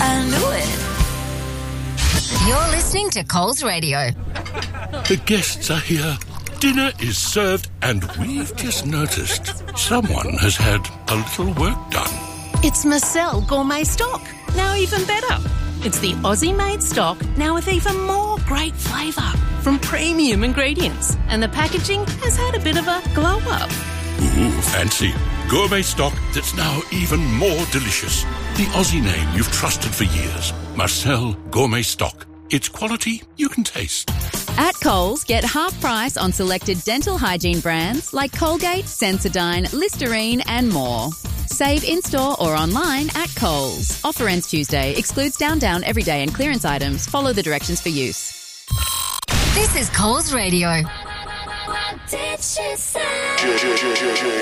I knew it. You're listening to Coles Radio. The guests are here. Dinner is served, and we've just noticed someone has had a little work done. It's Marcel Gourmet Stock, now even better. It's the Aussie-made stock, now with even more great flavour from premium ingredients. And the packaging has had a bit of a glow-up. Ooh, fancy. Gourmet stock that's now even more delicious. The Aussie name you've trusted for years. Marcel Gourmet Stock. It's quality you can taste. At Coles, get half price on selected dental hygiene brands like Colgate, Sensodyne, Listerine and more. Save in-store or online at Coles. Offer ends Tuesday. Excludes Down everyday and clearance items. Follow the directions for use. This is Coles Radio. What did she say?